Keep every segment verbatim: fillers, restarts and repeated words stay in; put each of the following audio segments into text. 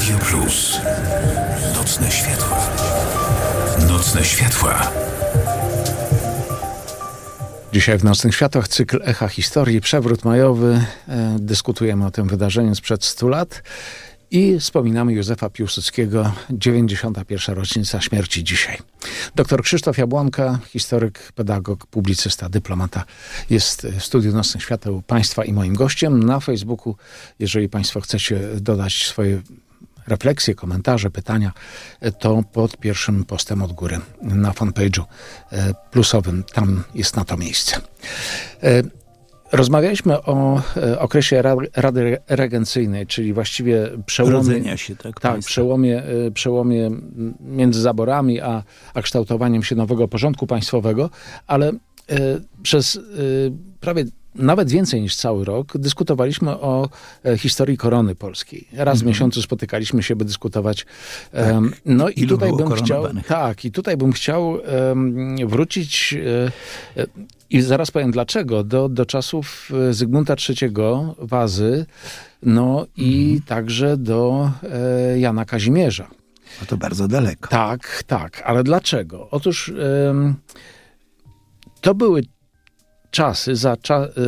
Radio Plus. Nocne światła. Nocne światła. Dzisiaj w Nocnych Światłach cykl Echa Historii, przewrót majowy. E, dyskutujemy o tym wydarzeniu sprzed stu lat i wspominamy Józefa Piłsudskiego, dziewięćdziesiąta pierwsza rocznica śmierci dzisiaj. Doktor Krzysztof Jabłonka, historyk, pedagog, publicysta, dyplomata, jest w studiu Nocnych Świateł Państwa i moim gościem. Na Facebooku, jeżeli Państwo chcecie dodać swoje refleksje, komentarze, pytania, to pod pierwszym postem od góry na fanpage'u plusowym. Tam jest na to miejsce. Rozmawialiśmy o okresie Rady Regencyjnej, czyli właściwie przełomie, rodzenia się, tak, tak przełomie, przełomie między zaborami a, a kształtowaniem się nowego porządku państwowego, ale przez prawie nawet więcej niż cały rok dyskutowaliśmy o e, historii korony polskiej. Raz mm. w miesiącu spotykaliśmy się, by dyskutować. Tak. Um, no i Ilu tutaj bym chciał, tak, i tutaj bym chciał um, wrócić e, e, i zaraz powiem dlaczego, do, do czasów Zygmunta trzeciego Wazy, no i mm. także do e, Jana Kazimierza. A to bardzo daleko. Tak, tak, ale dlaczego? Otóż e, to były czasy za,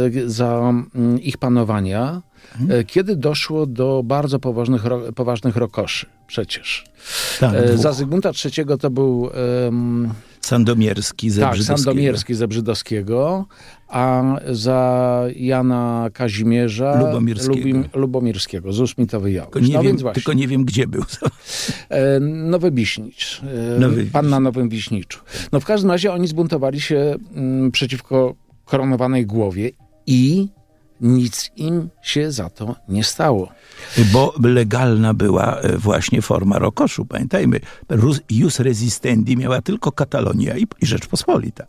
za ich panowania, hmm. kiedy doszło do bardzo poważnych, poważnych rokoszy przecież. Tak, za Zygmunta trzeciego to był um, Sandomierski ze tak, Brzydowskiego. Sandomierski ze Brzydowskiego, a za Jana Kazimierza Lubomirskiego, Lubim, Lubomirskiego z Ósmitowy Jałóż. Tylko nie, no wiem, więc właśnie. tylko nie wiem, gdzie był. Nowy Wiśnicz. Nowy Pan na Nowym Wiśniczu. No w każdym razie oni zbuntowali się um, przeciwko koronowanej głowie i nic im się za to nie stało. Bo legalna była właśnie forma rokoszu. Pamiętajmy, jus resistendi miała tylko Katalonia i, i Rzeczpospolita.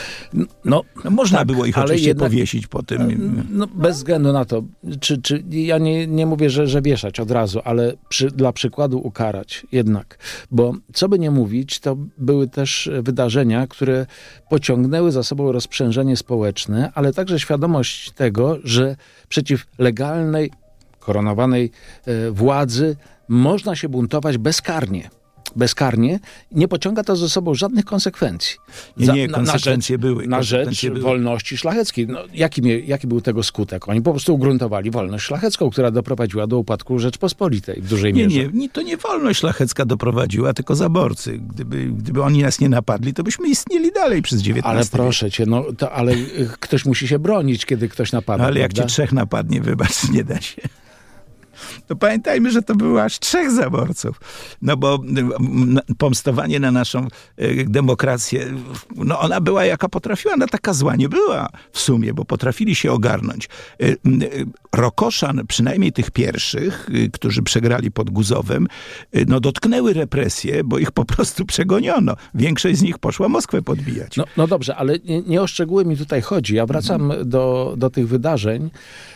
No, no można tak, było ich oczywiście jednak powiesić po tym. No, bez względu na to, czy, czy ja nie, nie mówię, że, że wieszać od razu, ale przy, dla przykładu ukarać jednak. Bo co by nie mówić, to były też wydarzenia, które pociągnęły za sobą rozprzężenie społeczne, ale także świadomość tego, że przeciw legalnej, koronowanej e, władzy można się buntować bezkarnie. Bezkarnie. Nie pociąga to ze sobą żadnych konsekwencji. Nie, nie, konsekwencje na, były. Na rzecz były. wolności szlacheckiej. No, jaki, jaki był tego skutek? Oni po prostu ugruntowali wolność szlachecką, która doprowadziła do upadku Rzeczpospolitej w dużej nie, mierze. Nie, nie, to nie wolność szlachecka doprowadziła, tylko zaborcy. Gdyby, gdyby oni nas nie napadli, to byśmy istnieli dalej przez dziewiętnasty Ale proszę cię, no, to, ale ktoś musi się bronić, kiedy ktoś napada. Ale jak prawda? cię trzech napadnie, wybacz, nie da się. To pamiętajmy, że to było aż trzech zaborców. No bo pomstowanie na naszą demokrację, no ona była jaka potrafiła, ona taka zła nie była w sumie, bo potrafili się ogarnąć. Rokoszan, przynajmniej tych pierwszych, którzy przegrali pod Guzowem, no dotknęły represje, bo ich po prostu przegoniono. Większość z nich poszła Moskwę podbijać. No, no dobrze, ale nie, nie o szczegóły mi tutaj chodzi. Ja wracam hmm. do, do tych wydarzeń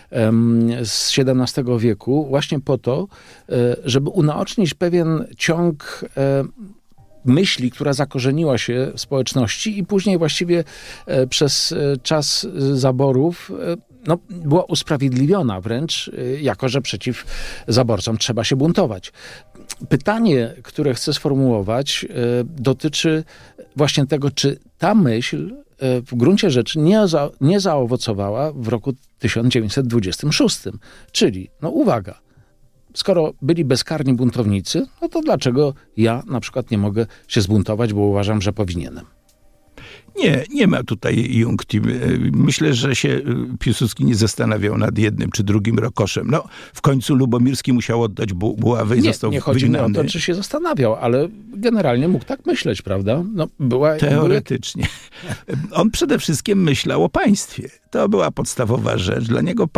z siedemnastego wieku właśnie po to, żeby unaocznić pewien ciąg myśli, która zakorzeniła się w społeczności i później właściwie przez czas zaborów no, była usprawiedliwiona wręcz, jako że przeciw zaborcom trzeba się buntować. Pytanie, które chcę sformułować, dotyczy właśnie tego, czy ta myśl w gruncie rzeczy nie, za, nie zaowocowała w roku tysiąc dziewięćset dwudziestym szóstym. Czyli, no uwaga, skoro byli bezkarni buntownicy, no to dlaczego ja na przykład nie mogę się zbuntować, bo uważam, że powinienem? Nie, nie ma tutaj iunctim. Myślę, że się Piłsudski nie zastanawiał nad jednym czy drugim rokoszem. No, w końcu Lubomirski musiał oddać bu- buławę i nie, został nie chodzi mi o to, czy się zastanawiał, ale generalnie mógł tak myśleć, prawda? No, była, Teoretycznie. Były... On przede wszystkim myślał o państwie. To była podstawowa rzecz. Dla niego